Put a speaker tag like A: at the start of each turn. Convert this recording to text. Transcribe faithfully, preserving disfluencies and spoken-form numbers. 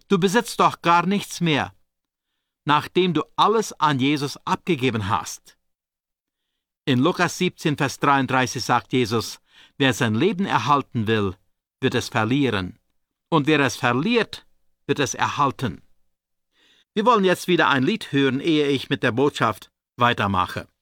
A: Du besitzt doch gar nichts mehr, nachdem du alles an Jesus abgegeben hast. In Lukas siebzehn, Vers dreiunddreißig sagt Jesus, wer sein Leben erhalten will, wird es verlieren. Und wer es verliert, wird es erhalten. Wir wollen jetzt wieder ein Lied hören, ehe ich mit der Botschaft weitermache.